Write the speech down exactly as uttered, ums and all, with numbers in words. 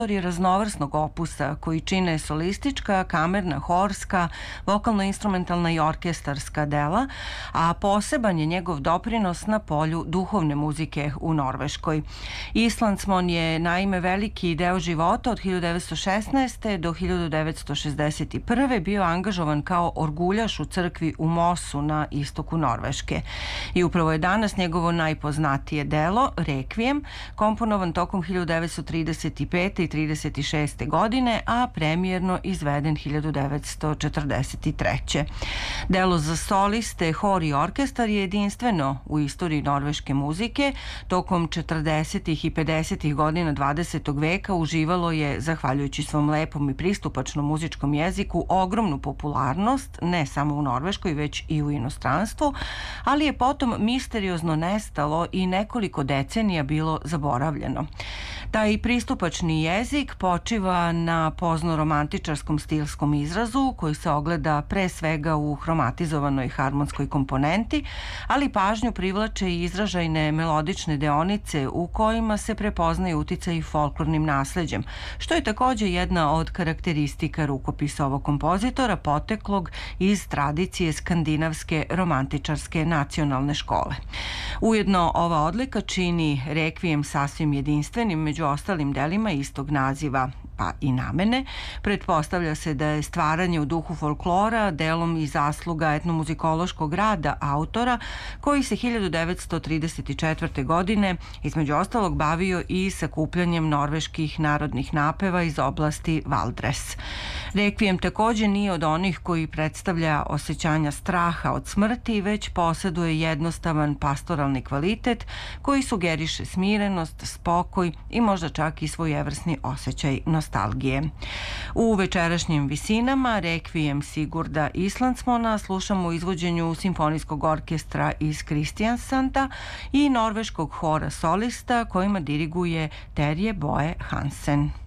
je raznovrsnog opusa koji čine solistička, kamerna, horska, vokalno-instrumentalna i orkestarska dela, a poseban je njegov doprinos na polju duhovne muzike u Norveškoj. Islandsmon je naime veliki deo života od hiljadu devetsto šesnaeste. do hiljadu devetsto šezdeset prve. bio angažovan kao orguljaš u crkvi u Mosu na istoku Norveške. I upravo je danas njegovo najpoznatije delo, Rekvijem, komponovan tokom hiljadu devetsto trideset pete. i trideset šeste. godine, a premijerno izveden hiljadu devetsto četrdeset treće. Delo za soliste, hor i orkestar je jedinstveno u istoriji norveške muzike. Tokom četrdesetih i pedesetih godina dvadesetog veka uživalo je, zahvaljujući svom lepom i pristupačnom muzičkom jeziku, ogromnu popularnost, ne samo u Norveškoj, već i u inostranstvu, ali je potom misteriozno nestalo i nekoliko decenija bilo zaboravljeno. Taj pristupačni jezik počiva na pozno-romantičarskom stilskom izrazu koji se ogleda pre svega u hromatizovanoj harmonskoj komponenti, ali pažnju privlače i izražajne melodične deonice u kojima se prepoznaju uticaj folklornim nasleđem, što je takođe jedna od karakteristika rukopisa ovog kompozitora poteklog iz tradicije skandinavske romantičarske nacionalne škole. Ujedno, ova odlika čini Rekvijem sasvim jedinstvenim među ostalim delima istog naziva, pa i namene. Pretpostavlja se da je stvaranje u duhu folklora delom i zasluga etnomuzikološkog rada autora, koji se hiljadu devetsto trideset četvrte. godine između ostalog bavio i sakupljanjem norveških narodnih napeva iz oblasti Valdres. Rekvijem takođe nije od onih koji predstavlja osjećanja straha od smrti, već poseduje jednostavan pastoralni kvalitet koji sugeriše smirenost, spokoj i možda čak i svojevrsni osjećaj nostalgije. U večerašnjim visinama Rekvijem Sigurda Islandsmona slušamo u izvođenju simfonijskog orkestra iz Kristiansanda i norveškog hora solista kojima diriguje Terje Boe Hansen.